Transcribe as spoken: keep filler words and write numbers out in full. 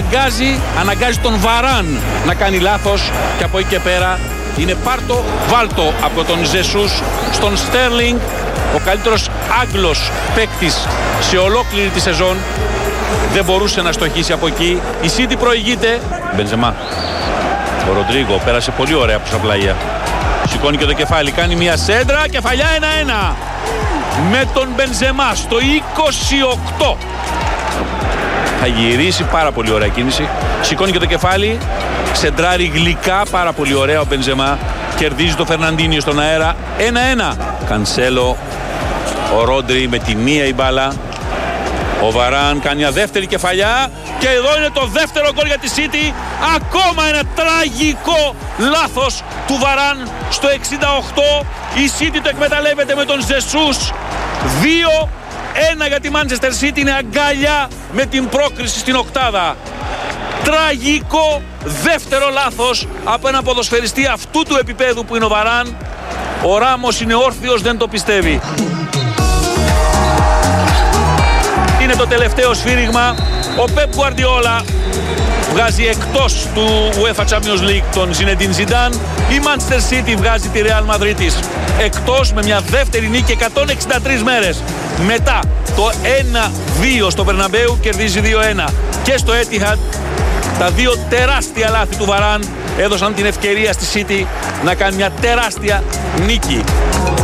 αναγκάζει, αναγκάζει τον Βαράν να κάνει λάθος και από εκεί και πέρα είναι πάρτο βάλτο από τον Ζεσούς στον Στέρλινγκ, ο καλύτερος Άγγλος παίκτης σε ολόκληρη τη σεζόν. Δεν μπορούσε να στοχίσει από εκεί. Η City προηγείται. Μπενζεμά. Ο Ροντρίγκο πέρασε πολύ ωραία από τα πλάγια. Σηκώνει και το κεφάλι, κάνει μια σέντρα, κεφαλιά ένα ένα. Με τον Μπενζεμά στο είκοσι οκτώ. Θα γυρίσει, πάρα πολύ ωραία κίνηση. Σηκώνει και το κεφάλι, σεντράρει γλυκά, πάρα πολύ ωραία ο Μπενζεμά. Κερδίζει το Φερναντίνιο στον αέρα, ένα ένα. Κανσέλο, ο Ρόντρι με τη μία η μπάλα. Ο Βαράν κάνει μια δεύτερη κεφαλιά και εδώ είναι το δεύτερο γκολ για τη City. Ακόμα ένα τραγικό λάθος του Βαράν στο εξήντα οκτώ. Η City το εκμεταλλεύεται με τον Ζεσούς. δύο ένα για τη Manchester City, είναι αγκαλιά με την πρόκριση στην οκτάδα. Τραγικό δεύτερο λάθος από ένα ποδοσφαιριστή αυτού του επίπεδου που είναι ο Βαράν. Ο Ράμος είναι όρθιος, δεν το πιστεύει. Είναι το τελευταίο σφύριγμα. Ο Πεπ Γκουαρντιόλα βγάζει εκτός του UEFA Champions League τον Ζινεντίν Ζιντάν. Η Manchester City βγάζει τη Real Madrid εκτός με μια δεύτερη νίκη εκατόν εξήντα τρεις μέρες. Μετά το ένα δύο στο Μπερναμπέου κερδίζει δύο ένα. Και στο Etihad τα δύο τεράστια λάθη του Βαράν έδωσαν την ευκαιρία στη City να κάνει μια τεράστια νίκη.